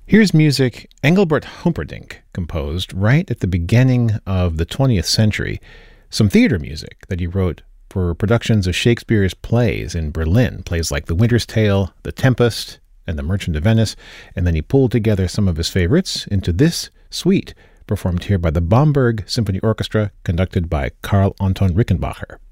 Here's music Engelbert Humperdinck composed right at the beginning of the 20th century, some theater music that he wrote for productions of Shakespeare's plays in Berlin, plays like The Winter's Tale, The Tempest, and The Merchant of Venice, and then he pulled together some of his favorites into this suite, performed here by the Bamberg Symphony Orchestra, conducted by Karl Anton Rickenbacher.